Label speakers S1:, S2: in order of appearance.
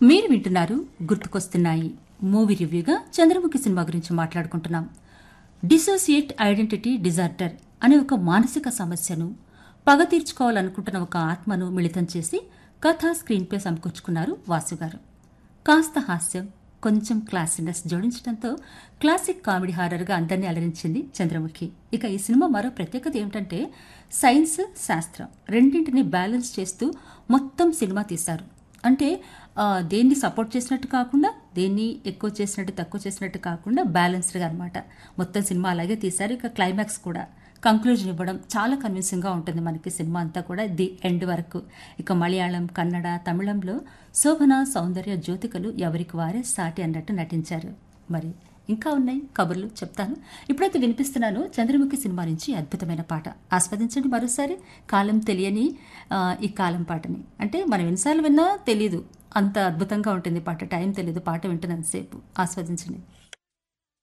S1: మీరు వింటున్నారు గుర్తుకొస్తున్నాయి మూవీ రివ్యూగా చంద్రముఖి సినిమా గురించి మాట్లాడుకుంటున్నాం. డిసోసియేట్ ఐడెంటిటీ డిజార్డర్ అనే ఒక మానసిక సమస్యను, పగ తీర్చుకోవాలనుకుంటున్న ఒక ఆత్మను మిళితం చేసి కథ స్క్రీన్ ప్లే సమకూర్చుకున్నారు వాసు గారు. కాస్త హాస్యం, కొంచెం క్లాసీనెస్ జోడించడంతో క్లాసిక్ కామెడీ హారర్గా అందరినీ అలరించింది చంద్రముఖి. ఇక ఈ సినిమా మరో ప్రత్యేకత ఏమిటంటే సైన్స్, శాస్త్రం రెండింటిని బ్యాలెన్స్ చేస్తూ మొత్తం సినిమా తీశారు. అంటే దేన్ని సపోర్ట్ చేసినట్టు కాకుండా, దేన్ని ఎక్కువ చేసినట్టు తక్కువ చేసినట్టు కాకుండా బ్యాలెన్స్డ్గా అనమాట. మొత్తం సినిమా అలాగే తీశారు. ఇక క్లైమాక్స్ కూడా కంక్లూజన్ ఇవ్వడం చాలా కన్విన్సింగ్గా ఉంటుంది మనకి సినిమా అంతా కూడా ది ఎండ్ వరకు. ఇక మలయాళం, కన్నడ, తమిళంలో శోభన, సౌందర్య, జ్యోతికలు ఎవరికి వారే సాటి అన్నట్టు నటించారు. మరి ఇంకా ఉన్నాయి కబుర్లు చెప్తాను. ఇప్పుడైతే వినిపిస్తున్నాను చంద్రముఖి సినిమా నుంచి అద్భుతమైన పాట. ఆస్వాదించండి మరోసారి. కాలం తెలియని ఈ కాలం పాటని. అంటే మనం ఎన్నిసార్లు విన్నా తెలీదు, అంత అద్భుతంగా ఉంటుంది పాట. టైం తెలీదు పాట వింటున్నంతసేపు. ఆస్వాదించండి.